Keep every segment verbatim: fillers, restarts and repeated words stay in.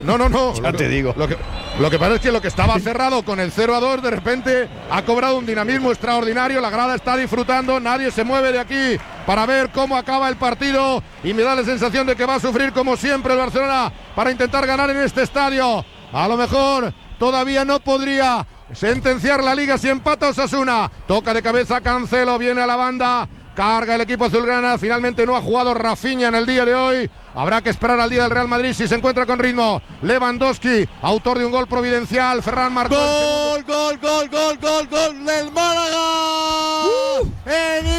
No, no, no. Ya te digo. Lo que, lo que pasa es que lo que estaba cerrado con el cero a dos, de repente ha cobrado un dinamismo extraordinario. La grada está disfrutando, nadie se mueve de aquí para ver cómo acaba el partido. Y me da la sensación de que va a sufrir como siempre el Barcelona para intentar ganar en este estadio. A lo mejor todavía no podría sentenciar la liga si empata Osasuna. Toca de cabeza Cancelo, viene a la banda. Carga el equipo azulgrana, finalmente no ha jugado Rafinha en el día de hoy. Habrá que esperar al día del Real Madrid si se encuentra con ritmo. Lewandowski, autor de un gol providencial. Ferran marcó. Gol, gol, gol, gol, gol, gol del Málaga. Uh. En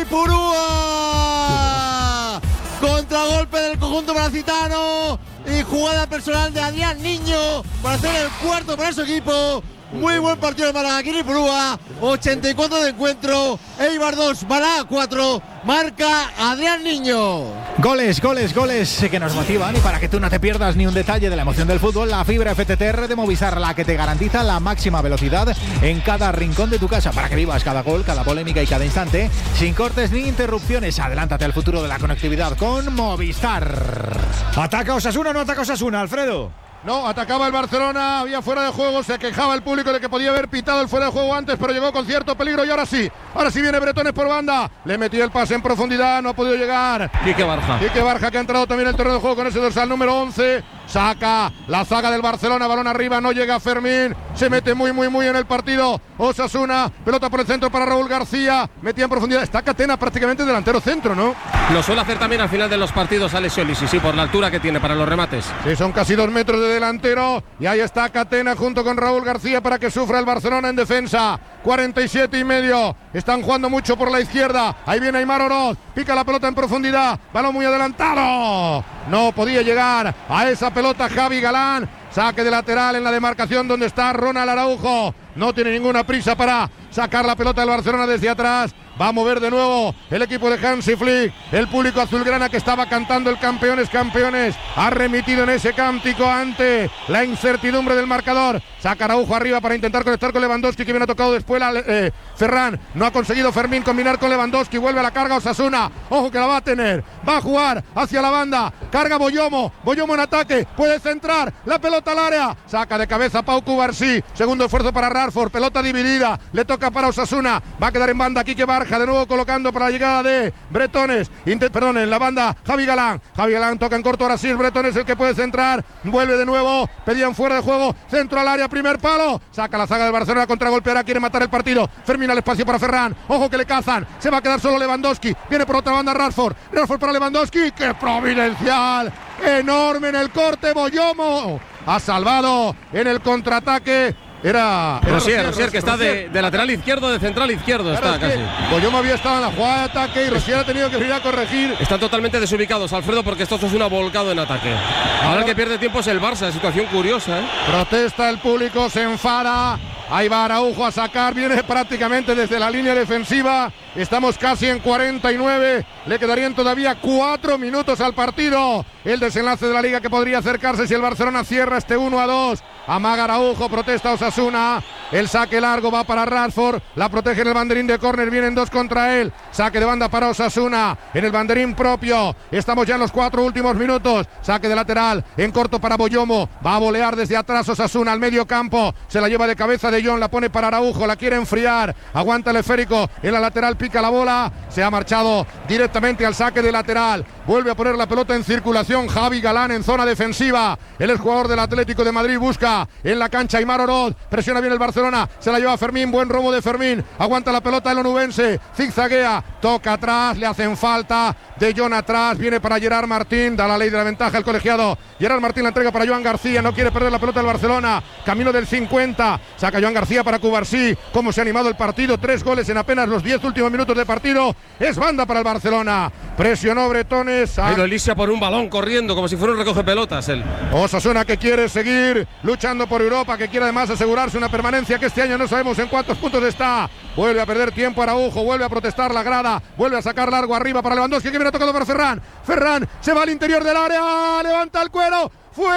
Ipurúa. Contragolpe del conjunto malacitano y jugada personal de Adrián Niño para hacer el cuarto para su equipo. Muy buen partido del Málaga aquí en Ipurúa. ochenta y cuatro de encuentro. Eibar dos, Málaga cuatro. Marca Adrián Niño. Goles, goles, goles que nos motivan. Y para que tú no te pierdas ni un detalle de la emoción del fútbol, la fibra F T T R de Movistar, la que te garantiza la máxima velocidad en cada rincón de tu casa, para que vivas cada gol, cada polémica y cada instante sin cortes ni interrupciones. Adelántate al futuro de la conectividad con Movistar. ¿Ataca Osasuna o no ataca Osasuna, Alfredo? No, atacaba el Barcelona, había fuera de juego, se quejaba el público de que podía haber pitado el fuera de juego antes, pero llegó con cierto peligro y ahora sí, ahora sí viene Bretones por banda, le metió el pase en profundidad, no ha podido llegar. Quique Barja. Quique Barja que ha entrado también en el terreno de juego con ese dorsal número once, saca la zaga del Barcelona, balón arriba, no llega Fermín, se mete muy muy muy en el partido Osasuna, pelota por el centro para Raúl García, metía en profundidad, está Catena prácticamente delantero centro, ¿no? Lo suele hacer también al final de los partidos Alessio Lisi, sí, por la altura que tiene para los remates. Sí, son casi dos metros de delantero y ahí está Catena junto con Raúl García para que sufra el Barcelona en defensa. cuarenta y siete y medio, están jugando mucho por la izquierda, ahí viene Aimar Oroz, pica la pelota en profundidad, balón muy adelantado, no podía llegar a esa pelota Javi Galán, saque de lateral en la demarcación donde está Ronald Araujo, no tiene ninguna prisa para sacar la pelota del Barcelona desde atrás. Va a mover de nuevo el equipo de Hansi Flick. El público azulgrana que estaba cantando el campeones, campeones, ha remitido en ese cántico ante la incertidumbre del marcador. Saca Araujo arriba para intentar conectar con Lewandowski, que viene tocado después la, eh, Ferran. No ha conseguido Fermín combinar con Lewandowski. Vuelve a la carga Osasuna. Ojo que la va a tener. Va a jugar hacia la banda. Carga Boyomo. Boyomo en ataque. Puede centrar. La pelota al área. Saca de cabeza Pau Cubarsí. Segundo esfuerzo para Rashford. Pelota dividida. Le toca para Osasuna. Va a quedar en banda Quique Barja. De nuevo colocando para la llegada de Bretones. Inter- perdón, en la banda Javi Galán. Javi Galán toca en corto. Ahora sí es Bretones el que puede centrar. Vuelve de nuevo. Pedían fuera de juego. Centro al área. Primer palo. Saca la zaga del Barcelona. Contragolpeará. Quiere matar el partido. Fermín al espacio para Ferran. Ojo que le cazan. Se va a quedar solo Lewandowski. Viene por otra banda Rashford. Rashford para Lewandowski. ¡Qué providencial! Enorme en el corte. Boyomo ha salvado en el contraataque. Era, era Rosier, Rosier, que está de, de lateral izquierdo, de central izquierdo, claro, está es casi. Boyomo había estado en la jugada de ataque y Rosier ha tenido que venir a corregir. Están totalmente desubicados, Alfredo, porque esto es una volcado en ataque. Ahora el que pierde tiempo es el Barça, situación curiosa, ¿eh? Protesta el público, se enfada. Ahí va Araujo a sacar, viene prácticamente desde la línea defensiva. Estamos casi en cuarenta y nueve. Le quedarían todavía cuatro minutos al partido. El desenlace de la liga que podría acercarse si el Barcelona cierra este uno a dos. Amaga Araujo, protesta Osasuna. El saque largo va para Rashford. La protege en el banderín de córner. Vienen dos contra él. Saque de banda para Osasuna. En el banderín propio. Estamos ya en los cuatro últimos minutos. Saque de lateral. En corto para Boyomo. Va a volear desde atrás Osasuna al medio campo. Se la lleva de cabeza de Jong. La pone para Araujo. La quiere enfriar. Aguanta el esférico. En la lateral pica la bola. Se ha marchado directamente al saque de lateral. Vuelve a poner la pelota en circulación Javi Galán en zona defensiva. El exjugador del Atlético de Madrid busca en la cancha Aimar Oroz. Presiona bien el Barcelona. Se la lleva Fermín. Buen robo de Fermín. Aguanta la pelota el onubense. Zigzaguea. Toca atrás. Le hacen falta. De Jong atrás. Viene para Gerard Martín. Da la ley de la ventaja el colegiado. Gerard Martín la entrega para Joan García. No quiere perder la pelota del Barcelona. Camino del cincuenta. Saca Joan García para Cubarsí. Cómo se ha animado el partido. Tres goles en apenas los diez últimos minutos de partido. Es banda para el Barcelona. Presionó Bretones. Ha ido Elisa por un balón corriendo como si fuera un recoge pelotas él. Osasuna que quiere seguir luchando por Europa, que quiere además asegurarse una permanencia que este año no sabemos en cuántos puntos está. Vuelve a perder tiempo Araujo, vuelve a protestar la grada, vuelve a sacar largo arriba para Lewandowski, que viene tocado para Ferran. Ferran se va al interior del área, levanta el cuero,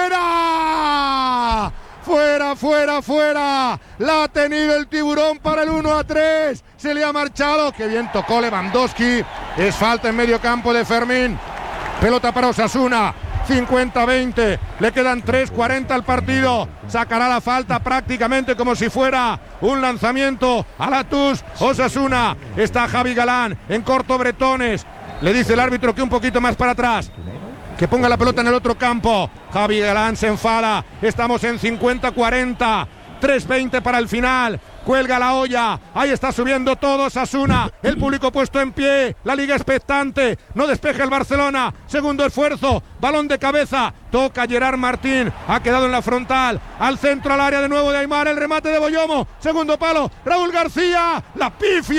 ¡fuera! Fuera, fuera, fuera. La ha tenido el tiburón para el uno a tres. Se le ha marchado. Qué bien tocó Lewandowski. Es falta en medio campo de Fermín. Pelota para Osasuna. cincuenta veinte, le quedan tres cuarenta al partido, sacará la falta prácticamente como si fuera un lanzamiento a la Tus Osasuna. Está Javi Galán, en corto Bretones, le dice el árbitro que un poquito más para atrás, que ponga la pelota en el otro campo. Javi Galán se enfada, estamos en cincuenta cuarenta, tres veinte para el final. Cuelga la olla, ahí está subiendo todo Osasuna, el público puesto en pie, la liga expectante, no despeja el Barcelona, segundo esfuerzo, balón de cabeza, toca Gerard Martín, ha quedado en la frontal, al centro, al área de nuevo de Aimar, el remate de Boyomo, segundo palo, Raúl García, la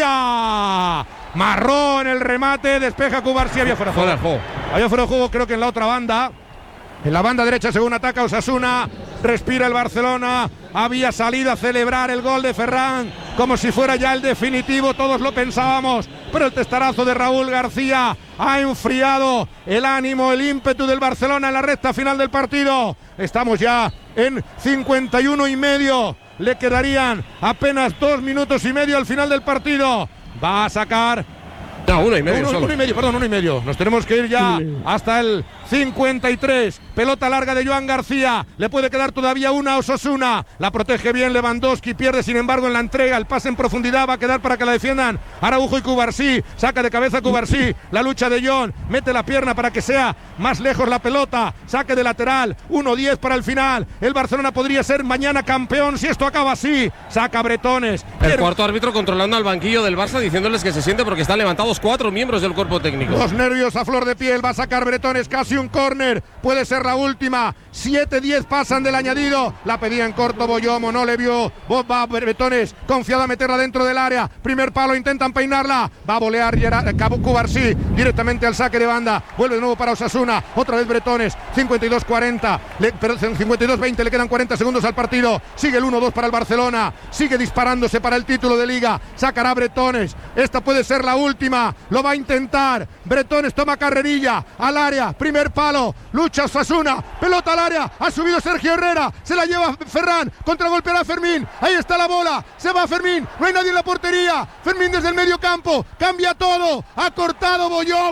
pifia, marrón en el remate, despeja Cubarsí, había fuera de juego. juego, había fuera de juego creo que en la otra banda. En la banda derecha, según ataca Osasuna, respira el Barcelona, había salido a celebrar el gol de Ferran como si fuera ya el definitivo, todos lo pensábamos, pero el testarazo de Raúl García ha enfriado el ánimo, el ímpetu del Barcelona en la recta final del partido. Estamos ya en cincuenta y uno y medio, le quedarían apenas dos minutos y medio al final del partido. Va a sacar No, uno y medio. Uno, solo. uno y medio, perdón, uno y medio. Nos tenemos que ir ya hasta el cincuenta y tres. Pelota larga de Joan García. Le puede quedar todavía una a Osasuna. La protege bien Lewandowski. Pierde, sin embargo, en la entrega. El pase en profundidad va a quedar para que la defiendan Araujo y Cubarsí. Saca de cabeza Cubarsí. La lucha de John. Mete la pierna para que sea más lejos la pelota. Saque de lateral. uno diez para el final. El Barcelona podría ser mañana campeón si esto acaba así. Saca Bretones. El Pier- cuarto árbitro controlando al banquillo del Barça, diciéndoles que se siente porque están levantados cuatro miembros del cuerpo técnico. Los nervios a flor de piel, va a sacar Bretones, casi un córner, puede ser la última. siete diez pasan del añadido, la pedía en corto Boyomo, no le vio. Va Bretones, confiado a meterla dentro del área. Primer palo, intentan peinarla, va a volear Gerard, Cubarsí directamente al saque de banda. Vuelve de nuevo para Osasuna, otra vez Bretones. cincuenta y dos cuarenta, le, cincuenta y dos veinte, le quedan cuarenta segundos al partido. Sigue el uno dos para el Barcelona, sigue disparándose para el título de liga. Sacará Bretones, esta puede ser la última. Lo va a intentar. Bretones toma carrerilla al área. Primer palo. Lucha Osasuna. Pelota al área. Ha subido Sergio Herrera. Se la lleva Ferran. Contragolpeará Fermín. Ahí está la bola. Se va Fermín. No hay nadie en la portería. Fermín desde el medio campo. Cambia todo. Ha cortado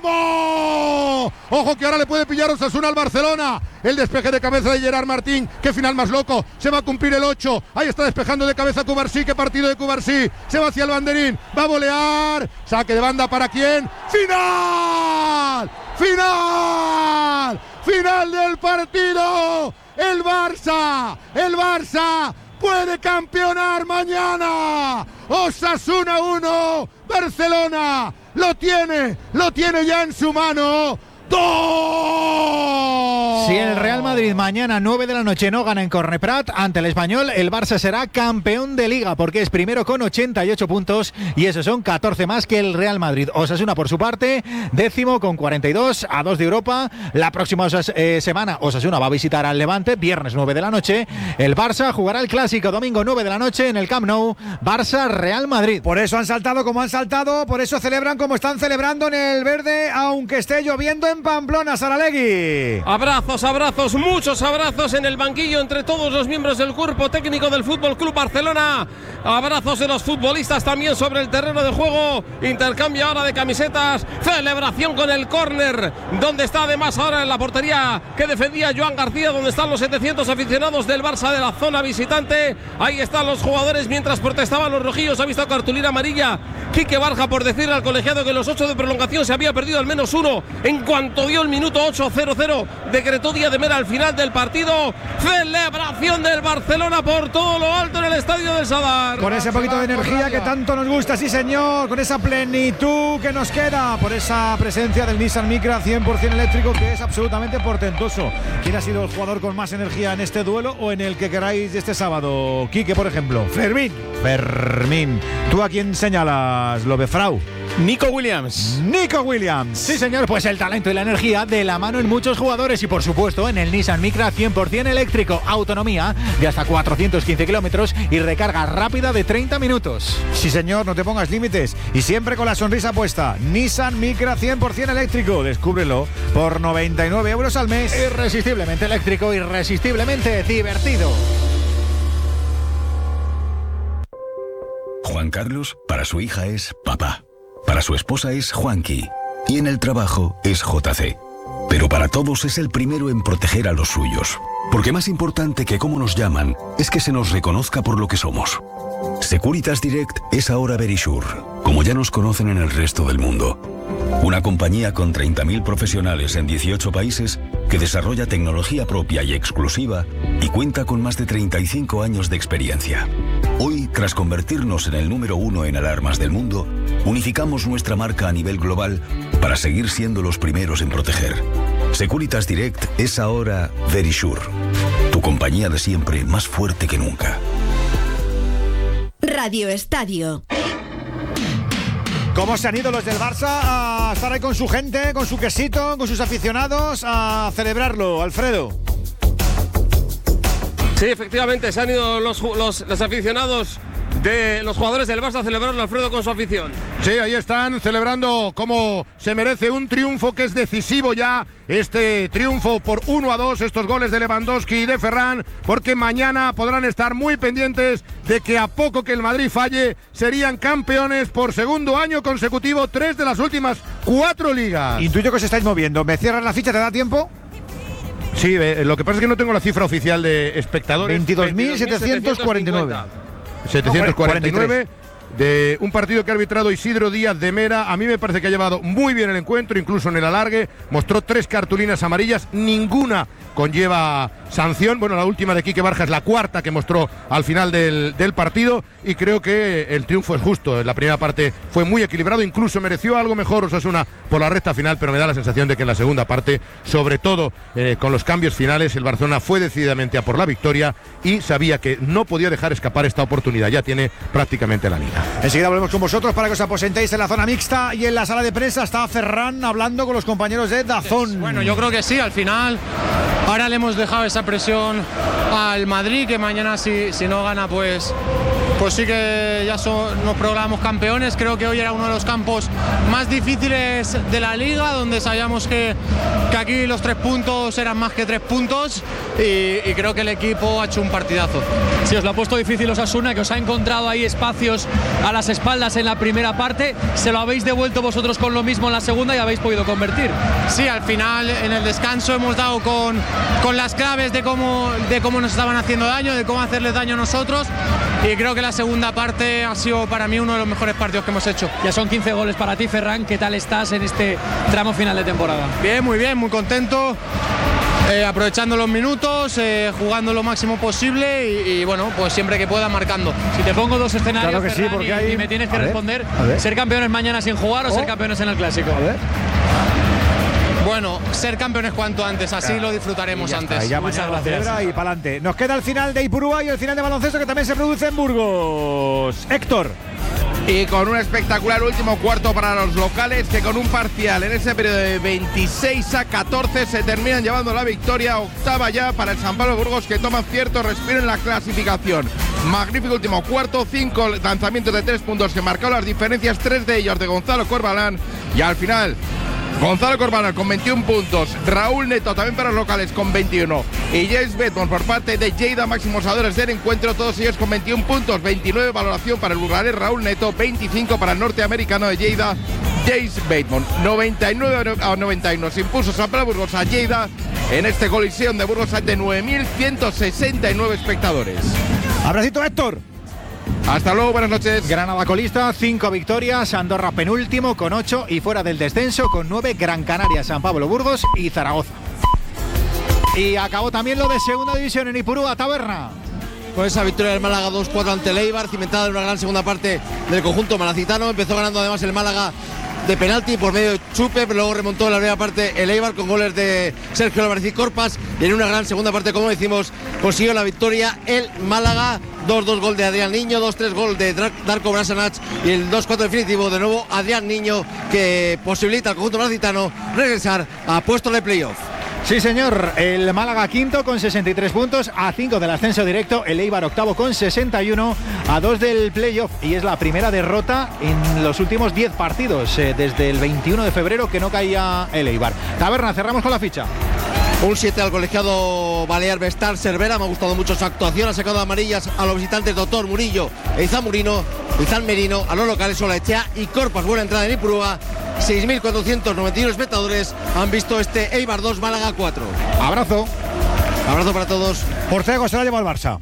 Boyomo. Ojo que ahora le puede pillar Osasuna al Barcelona. El despeje de cabeza de Gerard Martín. Qué final más loco. Se va a cumplir el ocho. Ahí está despejando de cabeza Cubarsí. Qué partido de Cubarsí. Se va hacia el banderín. Va a volear. Saque de banda para quién. ¡Final! ¡Final! ¡Final del partido! El Barça, el Barça puede campeonar mañana. Osasuna uno, Barcelona lo tiene, lo tiene ya en su mano. ¡Dos! Si el Real Madrid mañana nueve de la noche no gana en Corneprat ante el Español, el Barça será campeón de Liga porque es primero con ochenta y ocho puntos y esos son catorce más que el Real Madrid. Osasuna por su parte, décimo con cuarenta y dos, a dos de Europa. La próxima Osas- eh, semana Osasuna va a visitar al Levante, viernes nueve de la noche. El Barça jugará el Clásico domingo nueve de la noche en el Camp Nou, Barça-Real Madrid. Por eso han saltado como han saltado, por eso celebran como están celebrando en el verde, aunque esté lloviendo en Pamplona, Saralegui. Abrazos, abrazos, muchos abrazos en el banquillo entre todos los miembros del cuerpo técnico del Fútbol Club Barcelona. Abrazos de los futbolistas también sobre el terreno de juego. Intercambio ahora de camisetas. Celebración con el córner, donde está además ahora en la portería que defendía Joan García, donde están los setecientos aficionados del Barça de la zona visitante. Ahí están los jugadores mientras protestaban los rojillos. Ha visto cartulina amarilla Quique Barja por decirle al colegiado que en los ocho de prolongación se había perdido al menos uno. En cuanto dio el minuto ocho cero cero, decretó Díaz de Mera al final del partido. Celebración del Barcelona por todo lo alto en el estadio del Sadar. Con ese poquito de energía que tanto nos gusta, sí señor, con esa plenitud que nos queda, por esa presencia del Nissan Micra cien por ciento eléctrico que es absolutamente portentoso. ¿Quién ha sido el jugador con más energía en este duelo o en el que queráis este sábado? Quique, por ejemplo. Fermín. Fermín. ¿Tú a quién señalas, Lobefrau? Nico Williams. Nico Williams. Sí, señor, pues el talento y la energía de la mano en muchos jugadores y por supuesto en el Nissan Micra cien por ciento eléctrico, autonomía de hasta cuatrocientos quince kilómetros y recarga rápida de treinta minutos. Sí señor, no te pongas límites y siempre con la sonrisa puesta. Nissan Micra cien por ciento eléctrico, descúbrelo por noventa y nueve euros al mes. Irresistiblemente eléctrico, irresistiblemente divertido. Juan Carlos, para su hija es papá. Para su esposa es Juanqui. Y en el trabajo es J C. pero para todos es el primero en proteger a los suyos. Porque más importante que cómo nos llaman es que se nos reconozca por lo que somos. Securitas Direct es ahora Verisure, como ya nos conocen en el resto del mundo. Una compañía con treinta mil profesionales en dieciocho países que desarrolla tecnología propia y exclusiva y cuenta con más de treinta y cinco años de experiencia. Hoy, tras convertirnos en el número uno en alarmas del mundo, unificamos nuestra marca a nivel global para seguir siendo los primeros en proteger. Securitas Direct es ahora Verisure, tu compañía de siempre más fuerte que nunca. Radio Estadio. ¿Cómo se han ido los del Barça a estar ahí con su gente, con su quesito, con sus aficionados a celebrarlo, Alfredo? Sí, efectivamente, se han ido los, los, los aficionados de los jugadores del Barça a celebrarlo, Alfredo, con su afición. Sí, ahí están celebrando como se merece un triunfo que es decisivo ya, este triunfo por uno a dos, estos goles de Lewandowski y de Ferran, porque mañana podrán estar muy pendientes de que a poco que el Madrid falle, serían campeones por segundo año consecutivo, tres de las últimas cuatro ligas. Intuyo que os estáis moviendo, ¿me cierras la ficha, te da tiempo? Sí, eh, lo que pasa es que no tengo la cifra oficial de espectadores. veintidós mil setecientos cuarenta y nueve. setecientos cuarenta y nueve de un partido que ha arbitrado Isidro Díaz de Mera. A mí me parece que ha llevado muy bien el encuentro, incluso en el alargue. Mostró tres cartulinas amarillas, ninguna conlleva sanción. Bueno, la última de Quique Barja es la cuarta que mostró al final del, del partido, y creo que el triunfo es justo. En la primera parte fue muy equilibrado, incluso mereció algo mejor Osasuna por la recta final, pero me da la sensación de que en la segunda parte, sobre todo eh, con los cambios finales, el Barcelona fue decididamente a por la victoria y sabía que no podía dejar escapar esta oportunidad. Ya tiene prácticamente la liga. Enseguida volvemos con vosotros para que os aposentéis en la zona mixta, y en la sala de prensa está Ferran hablando con los compañeros de DAZN. Bueno, yo creo que sí, al final ahora le hemos dejado esa presión al Madrid, que mañana si, si no gana pues, pues sí que ya son, nos proclamamos campeones. Creo que hoy era uno de los campos más difíciles de la liga, donde sabíamos que, que aquí los tres puntos eran más que tres puntos, y, y creo que el equipo ha hecho un partidazo. Sí, os lo ha puesto difícil Osasuna, que os ha encontrado ahí espacios a las espaldas en la primera parte, se lo habéis devuelto vosotros con lo mismo en la segunda y habéis podido convertir. Sí, al final en el descanso hemos dado con, con las claves de cómo, de cómo nos estaban haciendo daño, de cómo hacerles daño a nosotros, y creo que la segunda parte ha sido para mí uno de los mejores partidos que hemos hecho. Ya son quince goles para ti, Ferran. ¿Qué tal estás en este tramo final de temporada? Bien, muy bien, muy contento. Eh, aprovechando los minutos, eh, jugando lo máximo posible y, y bueno, pues siempre que pueda marcando. Si te pongo dos escenarios, claro que Ferran, sí, porque y, hay... y me tienes que a responder, ver, ¿ser campeones mañana sin jugar o oh. ser campeones en el Clásico? A ver. Bueno, ser campeones cuanto antes, así claro. Lo disfrutaremos ya antes. Está, ya Muchas mañana gracias. Y para adelante. Nos queda el final de Ipurúa y el final de baloncesto, que también se produce en Burgos. Héctor. Y con un espectacular último cuarto para los locales, que con un parcial en ese periodo de veintiséis a catorce se terminan llevando la victoria, octava ya para el San Pablo Burgos, que toma cierto respiro en la clasificación. Magnífico último cuarto, cinco lanzamientos de tres puntos que marcaron las diferencias, tres de ellos de Gonzalo Corbalán, y al final Gonzalo Corbalán con veintiún puntos, Raúl Neto también para los locales con veintiuno, y James Bedmont por parte de Lleida, máximos jugadores del encuentro, todos ellos con veintiún puntos, veintinueve valoración para el burgalés Raúl Neto, veinticinco para el norteamericano de Lleida, James Bedmont. Noventa y nueve a noventa y uno se impuso San Pablo Burgos a Lleida en este Coliseum de Burgos ante nueve mil ciento sesenta y nueve espectadores. Abracito, Héctor. Hasta luego, buenas noches. Granada colista, cinco victorias, Andorra penúltimo con ocho y fuera del descenso con nueve Gran Canaria, San Pablo Burgos y Zaragoza. Y acabó también lo de segunda división en Ipurúa, Taberna. Con esa victoria del Málaga dos cuatro ante el Eibar, cimentada en una gran segunda parte del conjunto malacitano. Empezó ganando además el Málaga de penalti por medio de Chupe, pero luego remontó en la primera parte el Eibar con goles de Sergio Álvarez y Corpas, y en una gran segunda parte, como decimos, consiguió la victoria el Málaga. dos dos gol de Adrián Niño, dos tres gol de Darko Brasanac, y el dos cuatro definitivo de nuevo Adrián Niño, que posibilita al conjunto malacitano regresar a puestos de playoff. Sí, señor, el Málaga quinto con sesenta y tres puntos, a cinco del ascenso directo, el Eibar octavo con sesenta y uno, a dos del playoff, y es la primera derrota en los últimos diez partidos, eh, desde el veintiuno de febrero que no caía el Eibar. Taberna, cerramos con la ficha. Un siete al colegiado balear Vestar Cervera. Me ha gustado mucho su actuación. Ha sacado amarillas a los visitantes Doctor Murillo e Izan Murino, Izan Merino, a los locales Olaechea y Corpas. Buena entrada en Ipurúa. seis mil cuatrocientos noventa y uno espectadores han visto este Eibar dos, Málaga cuatro. Abrazo. Abrazo para todos. Ortego se la lleva al Barça.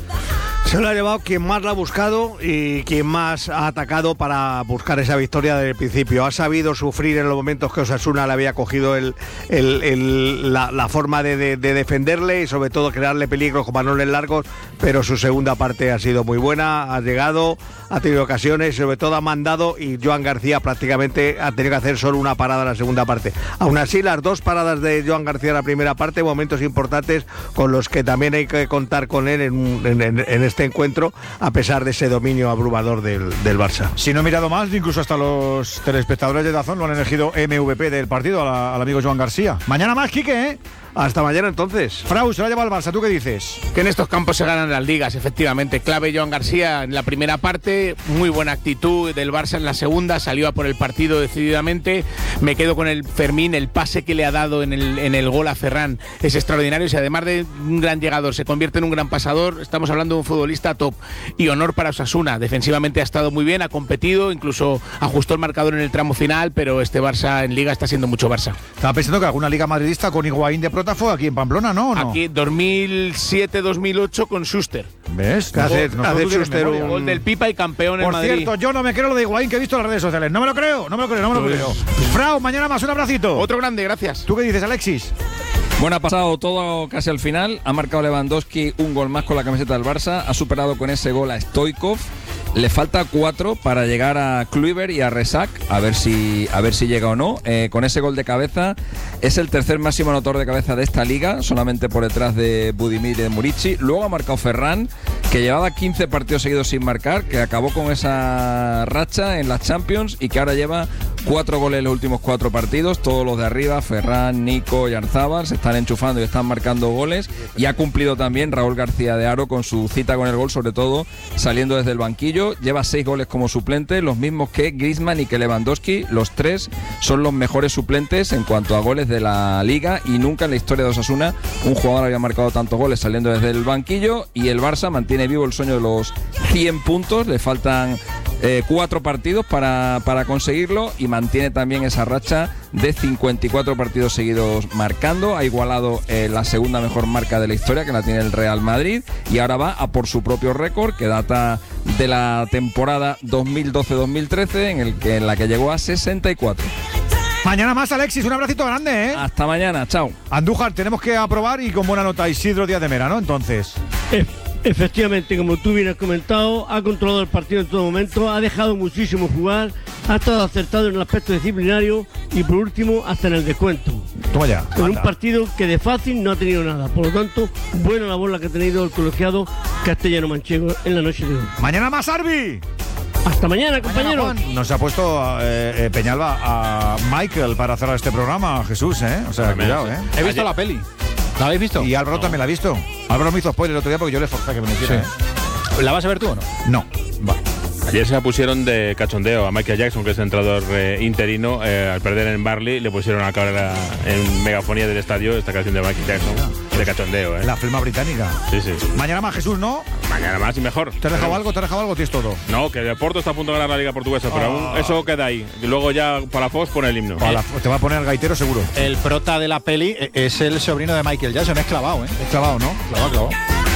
Se lo ha llevado quien más la ha buscado y quien más ha atacado para buscar esa victoria desde el principio. Ha sabido sufrir en los momentos que Osasuna le había cogido el, el, el, la, la forma de, de, de defenderle y sobre todo crearle peligros con balones largos, pero su segunda parte ha sido muy buena, ha llegado, ha tenido ocasiones, sobre todo ha mandado y Joan García prácticamente ha tenido que hacer solo una parada en la segunda parte. Aún así, las dos paradas de Joan García en la primera parte, momentos importantes con los que también hay que contar con él en, en, en, en este encuentro, a pesar de ese dominio abrumador del, del Barça. Si no he mirado más, incluso hasta los telespectadores de Dazón lo han elegido M V P del partido a la, al amigo Joan García. Mañana más, Quique, ¿eh? Hasta mañana entonces. Frau, se la lleva al Barça, ¿tú qué dices? Que en estos campos se ganan las ligas, efectivamente. Clave Joan García en la primera parte, muy buena actitud del Barça en la segunda, salió a por el partido decididamente. Me quedo con el Fermín, el pase que le ha dado en el, en el gol a Ferran es extraordinario. Y además de un gran llegador, se convierte en un gran pasador. Estamos hablando de un futbolista top. Y honor para Osasuna, defensivamente ha estado muy bien, ha competido, incluso ajustó el marcador en el tramo final, pero este Barça en liga está siendo mucho Barça. Estaba pensando que alguna liga madridista con Higuaín de prota fue aquí en Pamplona, ¿no? ¿O no? Aquí dos mil siete dos mil ocho con Schuster. ¿Ves? ¿Qué hace, hace Schuster un gol del Pipa y campeón en Por Madrid? Por cierto, yo no me creo lo de Higuaín que he visto en las redes sociales. No me lo creo, no me lo creo, no me lo pues, creo. Frau, mañana más, un abracito. Otro grande, gracias. ¿Tú qué dices, Alexis? Bueno, ha pasado todo casi al final. Ha marcado Lewandowski un gol más con la camiseta del Barça. Ha superado con ese gol a Stoichkov. Le falta cuatro para llegar a Kluivert y a Resac, a ver si a ver si llega o no. Eh, con ese gol de cabeza es el tercer máximo anotador de cabeza de esta liga, solamente por detrás de Budimir y de Murici. Luego ha marcado Ferran, que llevaba quince partidos seguidos sin marcar, que acabó con esa racha en las Champions y que ahora lleva cuatro goles en los últimos cuatro partidos. Todos los de arriba, Ferran, Nico y Arzábal, se están enchufando y están marcando goles. Y ha cumplido también Raúl García de Haro con su cita con el gol, sobre todo saliendo desde el banquillo. Lleva seis goles como suplente, los mismos que Griezmann y que Lewandowski. Los tres son los mejores suplentes en cuanto a goles de la liga y nunca en la historia de Osasuna un jugador había marcado tantos goles saliendo desde el banquillo. Y el Barça mantiene vivo el sueño de los cien puntos, le faltan eh, cuatro partidos para, para conseguirlo y mantiene también esa racha de cincuenta y cuatro partidos seguidos marcando. Ha igualado eh, la segunda mejor marca de la historia, que la tiene el Real Madrid, y ahora va a por su propio récord, que data de la temporada dos mil doce dos mil trece, en, el que, en la que llegó a sesenta y cuatro. Mañana más, Alexis, un abracito grande, ¿eh? Hasta mañana, chao. Andújar, tenemos que aprobar y con buena nota Isidro Díaz de Mera, ¿no? Entonces... E- efectivamente, como tú bien has comentado, ha controlado el partido en todo momento, ha dejado muchísimo jugar, ha estado acertado en el aspecto disciplinario y por último hasta en el descuento. Toma ya. En un partido que de fácil no ha tenido nada. Por lo tanto, buena labor la que ha tenido el colegiado castellano manchego en la noche de hoy. Mañana más, Arbi. Hasta mañana, compañeros. Mañana, nos ha puesto eh, eh, Peñalba a Michael para cerrar este programa, Jesús, ¿eh? O sea, También, cuidado, sí. ¿eh? He visto la peli. ¿La habéis visto? Y Álvaro no. también la ha visto. Álvaro me hizo spoiler el otro día porque yo le forcé a que me lo hiciera. Sí. ¿La vas a ver tú o no? No. Vale. Ayer se la pusieron de cachondeo a Michael Jackson, que es entrenador eh, interino. Eh, al perder en Barley le pusieron a cabra en megafonía del estadio esta canción de Michael Jackson. De cachondeo, ¿eh? La firma británica. Sí, sí. Mañana más, Jesús, ¿no? Mañana más y mejor. ¿Te has dejado algo? ¿Te has dejado algo? ¿Tienes todo? No, que el Porto está a punto de ganar la Liga Portuguesa, pero Oh. aún eso queda ahí. Y luego ya Palafox pone el himno. Palafox, te va a poner el gaitero seguro. El prota de la peli es el sobrino de Michael Jackson, es clavado, ¿eh? Es clavado, ¿no? Clavado, clavado.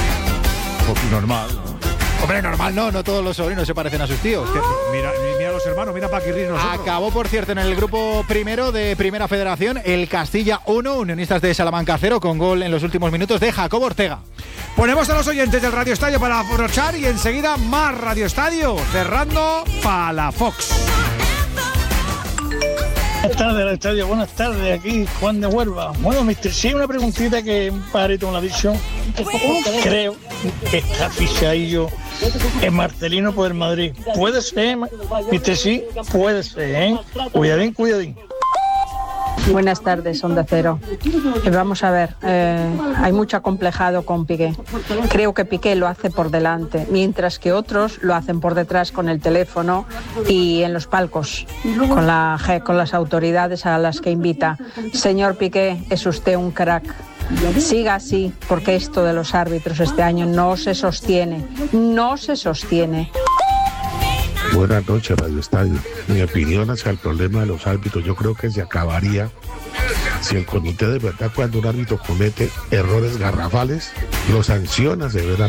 Pues normal. Hombre, normal no, no todos los sobrinos se parecen a sus tíos. Que, mira, mira a los hermanos, mira para Paquirri nosotros. Acabó, por cierto, en el grupo primero de Primera Federación, el Castilla uno, Unionistas de Salamanca cero, con gol en los últimos minutos de Jacobo Ortega. Ponemos a los oyentes del Radio Estadio para aprovechar y enseguida más Radio Estadio, cerrando Palafox. Buenas tardes, al estadio. Buenas tardes, aquí Juan de Huelva. Bueno, mister sí, una preguntita que un pajarito me lo ha dicho. Creo que está fichadillo en Marcelino por el Madrid. Puede ser, mister sí, puede ser, ¿eh? Cuidadín, cuidadín. Buenas tardes, Onda Cero. Eh, vamos a ver, eh, hay mucho acomplejado con Piqué. Creo que Piqué lo hace por delante, mientras que otros lo hacen por detrás con el teléfono y en los palcos, con, la, con las autoridades a las que invita. Señor Piqué, es usted un crack. Siga así, porque esto de los árbitros este año no se sostiene, no se sostiene. Buenas noches, Radio Estadio. Mi opinión hacia el problema de los árbitros, yo creo que se acabaría si el comité de verdad, cuando un árbitro comete errores garrafales, lo sanciona severamente.